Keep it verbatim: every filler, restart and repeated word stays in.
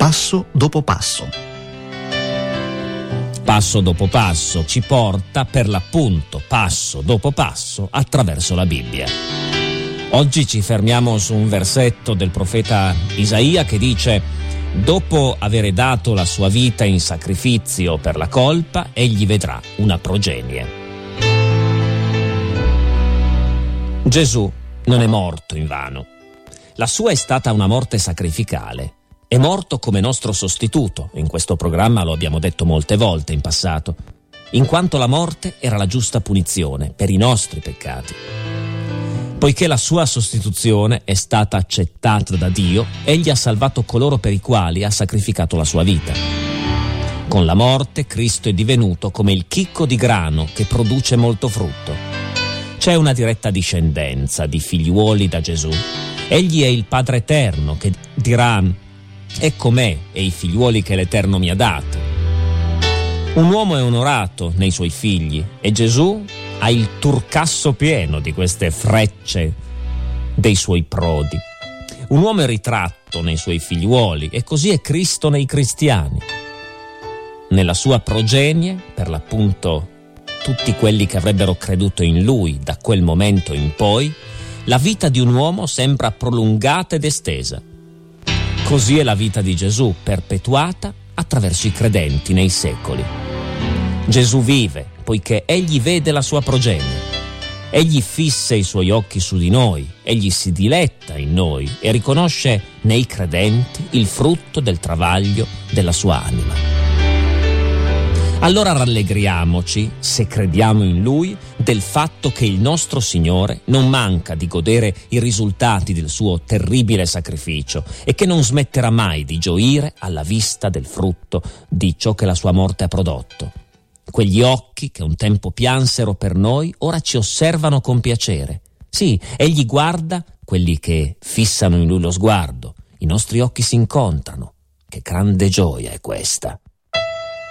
passo dopo passo. Passo dopo passo ci porta, per l'appunto, passo dopo passo, attraverso la Bibbia. Oggi ci fermiamo su un versetto del profeta Isaia che dice: dopo avere dato la sua vita in sacrificio per la colpa, egli vedrà una progenie. Gesù non è morto invano. La sua è stata una morte sacrificale. È morto come nostro sostituto, in questo programma lo abbiamo detto molte volte in passato, in quanto la morte era la giusta punizione per i nostri peccati. Poiché la sua sostituzione è stata accettata da Dio, egli ha salvato coloro per i quali ha sacrificato la sua vita. Con la morte Cristo è divenuto come il chicco di grano che produce molto frutto. C'è una diretta discendenza di figliuoli da Gesù. Egli è il Padre Eterno che dirà: ecco me e i figliuoli che l'Eterno mi ha dato. Un uomo è onorato nei suoi figli e Gesù ha il turcasso pieno di queste frecce dei suoi prodi. Un uomo è ritratto nei suoi figliuoli e così è Cristo nei cristiani. Nella sua progenie, per l'appunto tutti quelli che avrebbero creduto in lui da quel momento in poi, la vita di un uomo sembra prolungata ed estesa. Così è la vita di Gesù, perpetuata attraverso i credenti nei secoli. Gesù vive, poiché egli vede la sua progenie. Egli fissa i suoi occhi su di noi, egli si diletta in noi e riconosce nei credenti il frutto del travaglio della sua anima. Allora rallegriamoci, se crediamo in Lui, del fatto che il nostro Signore non manca di godere i risultati del suo terribile sacrificio e che non smetterà mai di gioire alla vista del frutto di ciò che la sua morte ha prodotto. Quegli occhi che un tempo piansero per noi ora ci osservano con piacere. Sì, egli guarda quelli che fissano in Lui lo sguardo. I nostri occhi si incontrano. Che grande gioia è questa!